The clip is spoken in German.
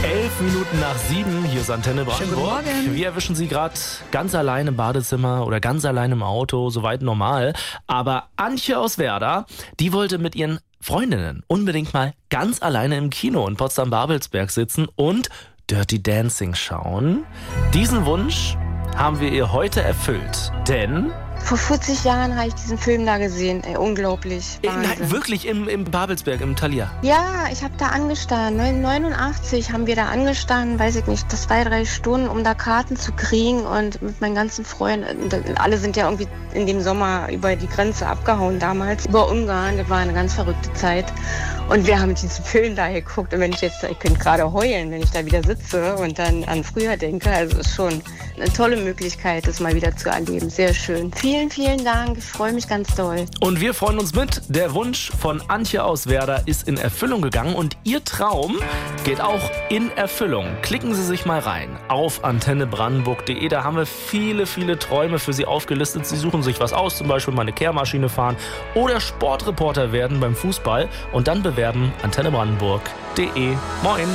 11:07, hier ist Antenne Brandenburg. Wir erwischen Sie gerade ganz allein im Badezimmer oder ganz allein im Auto, soweit normal. Aber Antje aus Werder, die wollte mit ihren Freundinnen unbedingt mal ganz alleine im Kino in Potsdam-Babelsberg sitzen und Dirty Dancing schauen. Diesen Wunsch haben wir ihr heute erfüllt, denn... Vor 40 Jahren habe ich diesen Film da gesehen. Ey, unglaublich. Nein, wirklich im Babelsberg, im Thalia. Ja, ich habe da angestanden. 89 haben wir da angestanden, weiß ich nicht, 2-3 Stunden, um da Karten zu kriegen. Und mit meinen ganzen Freunden, alle sind ja irgendwie in dem Sommer über die Grenze abgehauen damals. Über Ungarn, das war eine ganz verrückte Zeit. Und wir haben diesen Film da geguckt. Und ich könnte gerade heulen, wenn ich da wieder sitze und dann an früher denke. Also es ist schon eine tolle Möglichkeit, das mal wieder zu erleben. Sehr schön. Vielen, vielen Dank. Ich freue mich ganz doll. Und wir freuen uns mit. Der Wunsch von Antje aus Werder ist in Erfüllung gegangen und Ihr Traum geht auch in Erfüllung. Klicken Sie sich mal rein auf antennebrandenburg.de. Da haben wir viele, viele Träume für Sie aufgelistet. Sie suchen sich was aus, zum Beispiel mal eine Kehrmaschine fahren oder Sportreporter werden beim Fußball und dann bewerben antennebrandenburg.de. Moin!